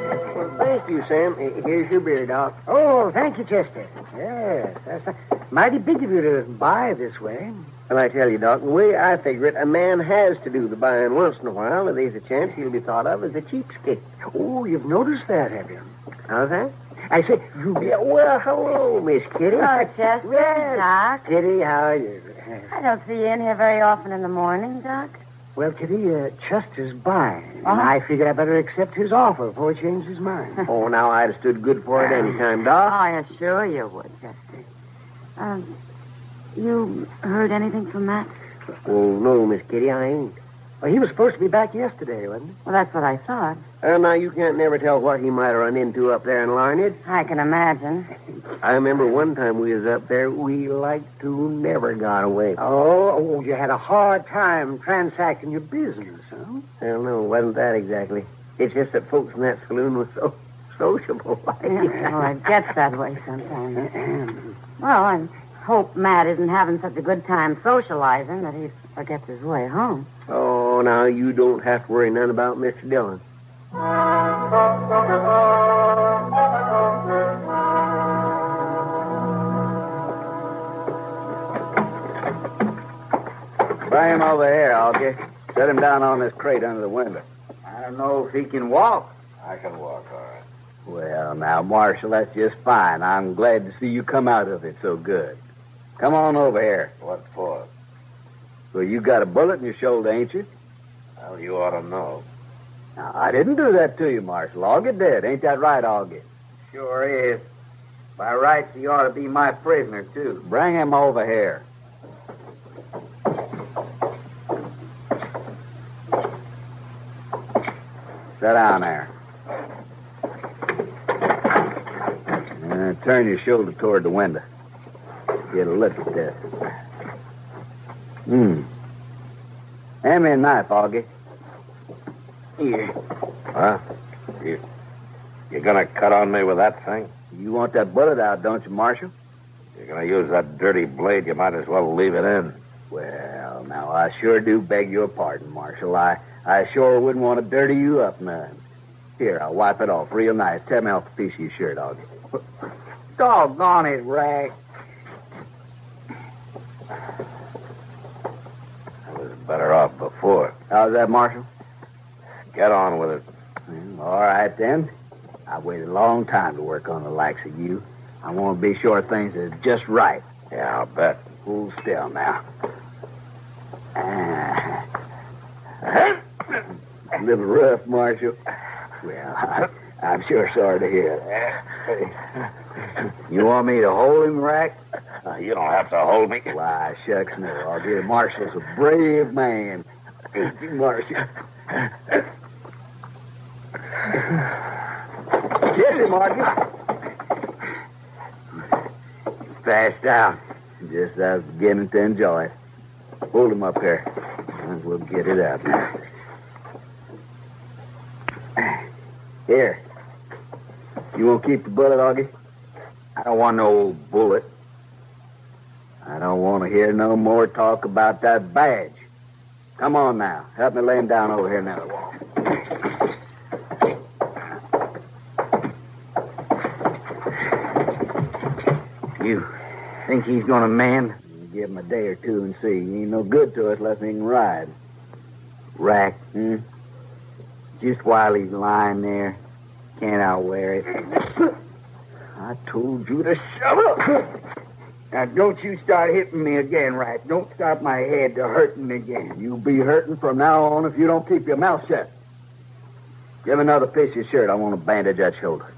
Well, thank you, Sam. Here's your beer, Doc. Oh, thank you, Chester. Yes, that's mighty big of you to buy this way. Well, I tell you, Doc, the way I figure it, a man has to do the buying once in a while, and there's a chance he'll be thought of as a cheapskate. Oh, you've noticed that, have you? How's that? I say, Yeah, well, hello, Miss Kitty. Hello, Chester. Yes. Doc. Kitty, how are you? I don't see you in here very often in the morning, Doc. Well, Kitty, Chester's buying. And Uh-huh. I figured I'd better accept his offer before he changes his mind. Oh, now I'd have stood good for it any time, Oh, Doc. yeah, sure you would, Chester. You heard anything from Matt? Oh, no, Miss Kitty, I ain't. Well, he was supposed to be back yesterday, wasn't he? Well, that's what I thought. Now, you can't never tell what he might have run into up there in Larned. I can imagine. I remember one time we was up there, we like to never got away. Oh, you had a hard time transacting your business, huh? Well, no, it wasn't that exactly. It's just that folks in that saloon was so sociable. Yeah, well, it gets that way sometimes. Well, I hope Matt isn't having such a good time socializing that he forgets his way home. Oh, now, you don't have to worry none about Mr. Dillon. Bring him over here, Augie. Set him down on this crate under the window. I don't know if he can walk. I can walk, all right. Well, now, Marshal, that's just fine. I'm glad to see you come out of it so good. Come on over here. What for? Well, you got a bullet in your shoulder, ain't you? Well, you ought to know. Now, I didn't do that to you, Marshal. Augie did. Ain't that right, Augie? Sure is. By rights, he ought to be my prisoner, too. Bring him over here. Sit down there. Turn your shoulder toward the window. Get a look at this. Hand me a knife, Augie. Here. Huh? You gonna cut on me with that thing? You want that bullet out, don't you, Marshal? You're gonna use that dirty blade, you might as well leave it in. Well, now, I sure do beg your pardon, Marshal. I sure wouldn't want to dirty you up none. Here, I'll wipe it off real nice. Tear me off a piece of your shirt, Augie. Doggone it, Rag. I was better off before. How's that, Marshal? Get on with it. All right, then. I waited a long time to work on the likes of you. I want to be sure things are just right. Yeah, I'll bet. Hold still now. A little rough, Marshal. Well, I'm sure sorry to hear that. You want me to hold him, Rag? You don't have to hold me. Why, shucks, no, Augie. Marshal's a brave man. Ain't you, Marshal? Kiss him, Augie. Passed out. Just I was beginning to enjoy it. Hold him up here. And we'll get it out now. Here. You won't keep the bullet, Augie? I don't want no old bullet. I don't want to hear no more talk about that badge. Come on now. Help me lay him down over here near the wall. You think he's going to mend? Give him a day or two and see. He ain't no good to us unless he can ride. Rack. Just while he's lying there, can't outwear it. I told you to shut up. Now, don't you start hitting me again, Rack. Don't start my head to hurting again. You'll be hurting from now on if you don't keep your mouth shut. Give me another piece of your shirt. I want to bandage that shoulder.